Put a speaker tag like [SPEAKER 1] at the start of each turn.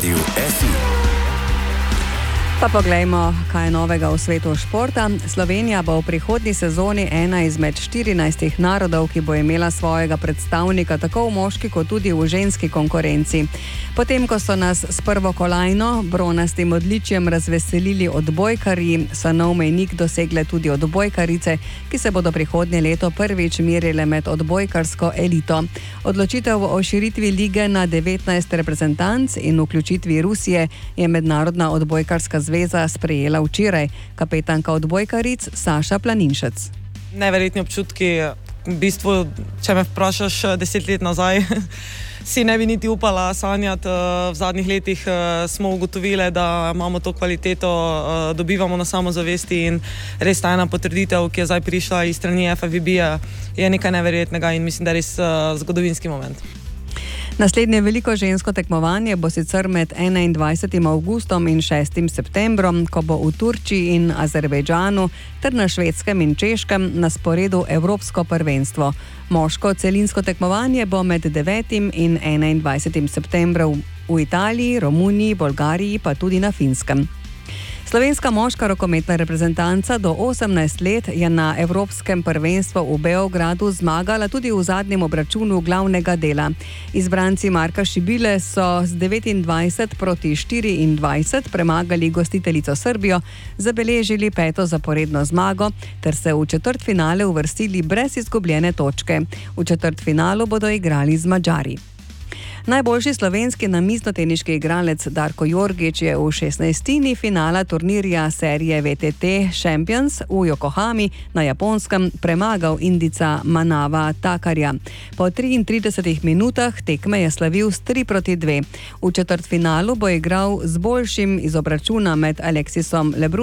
[SPEAKER 1] Radiu SI.
[SPEAKER 2] Pa poglejmo, kaj je novega v svetu športa. Slovenija bo v prihodnji sezoni ena izmed 14 narodov, ki bo imela svojega predstavnika tako v moški kot tudi v ženski konkurenci. Potem, ko so nas s prvo kolajno, bronastim odličjem razveselili odbojkarji, so nov mejnik dosegle tudi odbojkarice, ki se bodo prihodnje leto prvič merile med odbojkarsko elito. Odločitev o širitvi lige na 19 reprezentanc in vključitvi Rusije je Mednarodna odbojkarska zveza sprejela včeraj. Kapetanka odbojkaric Saša Planinšec.
[SPEAKER 3] Neverjetni občutki. V bistvu, če me vprašaš 10 let nazaj, si ne bi niti upala sanjati. V zadnjih letih smo ugotovili, da imamo to kvaliteto, dobivamo na samozavesti in res ta ena potrditev, ki je zdaj prišla iz strani FIVB-ja, je nekaj neverjetnega in mislim, da je res zgodovinski moment.
[SPEAKER 2] Naslednje veliko žensko tekmovanje bo sicer med 21. avgustom in 6. septembrom, ko bo v Turčiji in Azerbejdžanu ter na Švedskem in Češkem na sporedu Evropsko prvenstvo. Moško celinsko tekmovanje bo med 9. in 21. septembrom v Italiji, Romuniji, Bolgariji pa tudi na Finskem. Slovenska moška rokometna reprezentanca do 18 let je na Evropskem prvenstvu v Beogradu zmagala tudi v zadnjem obračunu glavnega dela. Izbranci Marka Šibile so z 29 proti 24 premagali gostiteljico Srbijo, zabeležili 5. zaporedno zmago ter se v četrtfinale uvrstili brez izgubljene točke. V četrtfinalu bodo igrali z Madžari. Najboljši slovenski namiznoteniški igralec Darko Jorgić je v 16. finala turnirja serije VTT Champions v Yokohami na Japonskem premagal Indijca Manava Takarja. Po 33 minutah tekme je slavil s 3-2. V četrtfinalu bo igral z boljšim iz obračuna med Alexisom Lebrunom